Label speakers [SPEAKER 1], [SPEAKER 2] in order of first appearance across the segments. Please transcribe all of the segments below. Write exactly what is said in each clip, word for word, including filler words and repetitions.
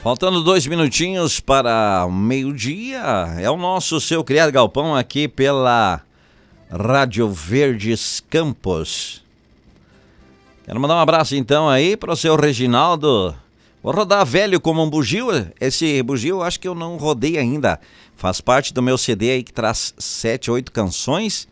[SPEAKER 1] Faltando dois minutinhos para meio-dia, é o nosso Seu Criado Galpão aqui pela Rádio Verdes Campos. Quero mandar um abraço então aí para o seu Reginaldo. Vou rodar velho como um bugio. Esse bugio eu acho que eu não rodei ainda. Faz parte do meu C D aí que traz sete, oito canções.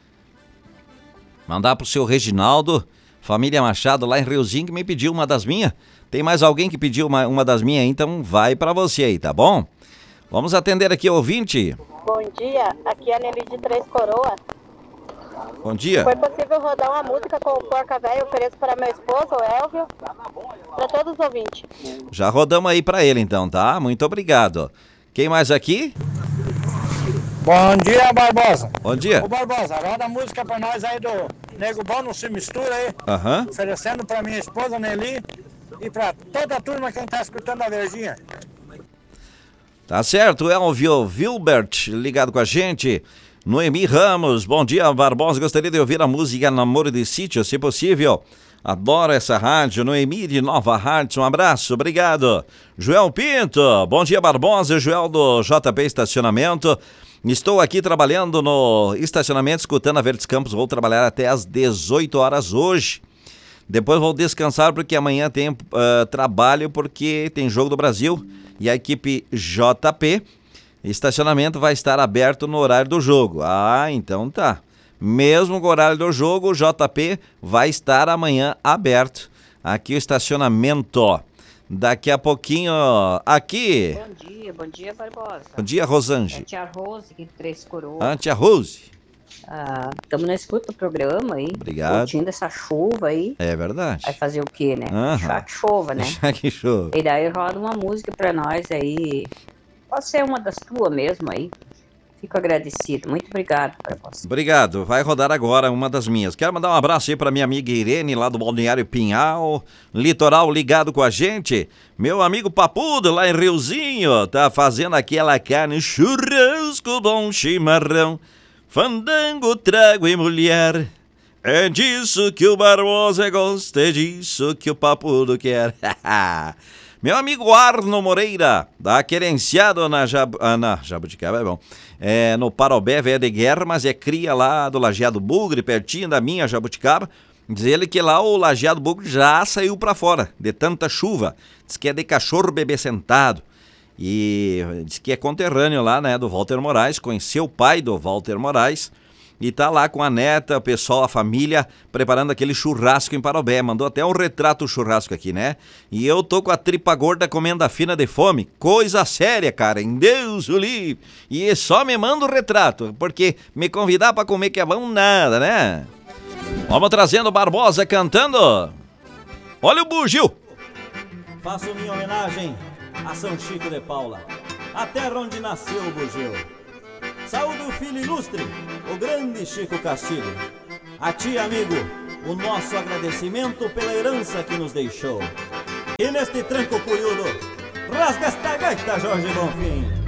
[SPEAKER 1] Mandar pro seu Reginaldo, família Machado lá em Riozinho, que me pediu uma das minhas. Tem mais alguém que pediu uma, uma das minhas, então vai pra você aí, tá bom? Vamos atender aqui o ouvinte.
[SPEAKER 2] Bom dia, aqui é a Nelly de Três Coroas.
[SPEAKER 1] Bom dia.
[SPEAKER 2] Foi possível rodar uma música com o Porca Velho, eu ofereço para meu esposo, o Elvio, para todos os ouvintes.
[SPEAKER 1] Já rodamos aí pra ele então, tá? Muito obrigado. Quem mais aqui?
[SPEAKER 3] Bom dia, Barbosa.
[SPEAKER 1] Bom dia.
[SPEAKER 3] Ô, Barbosa, roda a música pra nós aí do Nego Bom, não se mistura aí.
[SPEAKER 1] Aham.
[SPEAKER 3] Oferecendo pra minha esposa, Nelly, e pra toda a turma quem tá escutando a Verdinha.
[SPEAKER 1] Tá certo, Elvio Wilbert ligado com a gente. Noemi Ramos, bom dia, Barbosa. Gostaria de ouvir a música Namoro de Sítio, se possível. Adoro essa rádio. Noemi de Nova Hartz, um abraço, obrigado. Joel Pinto, bom dia, Barbosa. Joel do J P Estacionamento. Estou aqui trabalhando no estacionamento, escutando a Verdes Campos. Vou trabalhar até às dezoito horas hoje. Depois vou descansar porque amanhã tem uh, trabalho, porque tem Jogo do Brasil. E a equipe J P Estacionamento vai estar aberto no horário do jogo. Ah, então tá. Mesmo com o horário do jogo, o J P vai estar amanhã aberto. Aqui o estacionamento. Daqui a pouquinho, aqui.
[SPEAKER 4] Bom dia, bom dia, Barbosa.
[SPEAKER 1] Bom dia, Rosange.
[SPEAKER 4] É a tia Rose aqui de Três Coroas.
[SPEAKER 1] Ah, tia Rose.
[SPEAKER 4] Estamos ah, na escuta do programa aí.
[SPEAKER 1] Obrigado.
[SPEAKER 4] Curtindo essa chuva aí.
[SPEAKER 1] É verdade.
[SPEAKER 4] Vai fazer o quê, né?
[SPEAKER 1] Aham.
[SPEAKER 4] Deixar que chova, né?
[SPEAKER 1] Deixar que chova.
[SPEAKER 4] E daí roda uma música pra nós aí. Pode ser uma das tuas mesmo aí. Fico agradecido. Muito obrigado para você.
[SPEAKER 1] Obrigado. Vai rodar agora uma das minhas. Quero mandar um abraço aí para minha amiga Irene, lá do Balneário Pinhal, Litoral, ligado com a gente. Meu amigo Papudo, lá em Riozinho, tá fazendo aquela carne, churrasco, bom chimarrão, fandango, trago e mulher. É disso que o Barbosa gosta, é disso que o Papudo quer. Meu amigo Arno Moreira, da Querenciado na, Jab... ah, na Jabuticaba, é bom. É, no Parobé, velha de guerra, mas é cria lá do Lajeado Bugre, pertinho da minha Jabuticaba. Diz ele que lá o Lajeado Bugre já saiu pra fora, de tanta chuva. Diz que é de cachorro bebê sentado. E diz que é conterrâneo lá, né, do Walter Moraes, conheceu o pai do Walter Moraes. E tá lá com a neta, o pessoal, a família, preparando aquele churrasco em Parobé. Mandou até um retrato churrasco aqui, né? E eu tô com a tripa gorda comendo a fina de fome. Coisa séria, cara, em Deus o livre. E só me manda o retrato, porque me convidar pra comer que é bom nada, né? Vamos trazendo Barbosa cantando. Olha o bugio.
[SPEAKER 5] Faço minha homenagem a São Chico de Paula, a terra onde nasceu o bugio. Saúde o filho ilustre, o grande Chico Castilho. A ti, amigo, o nosso agradecimento pela herança que nos deixou. E neste tranco curiudo, rasga esta gaita, Jorge Bonfim.